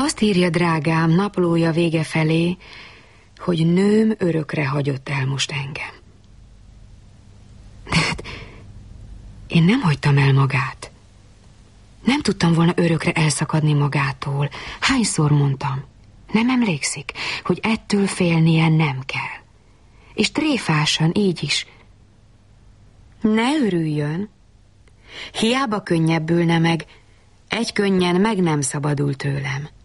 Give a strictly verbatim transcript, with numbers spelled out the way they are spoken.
Azt írja, drágám, naplója vége felé, hogy nőm örökre hagyott el most engem. De hát én nem hagytam el magát. Nem tudtam volna örökre elszakadni magától. Hányszor mondtam? Nem emlékszik, hogy ettől félnie nem kell. És tréfásan így is. Ne örüljön. Hiába könnyebbülne meg, egy könnyen meg nem szabadul tőlem.